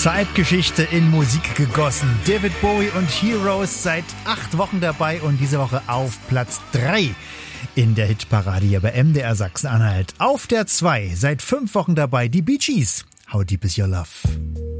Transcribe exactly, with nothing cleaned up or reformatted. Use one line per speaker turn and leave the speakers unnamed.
Zeitgeschichte in Musik gegossen. David Bowie und Heroes seit acht Wochen dabei und diese Woche auf Platz drei in der Hitparade hier bei M D R Sachsen-Anhalt. Auf der zwei seit fünf Wochen dabei die Bee Gees. How Deep Is Your Love?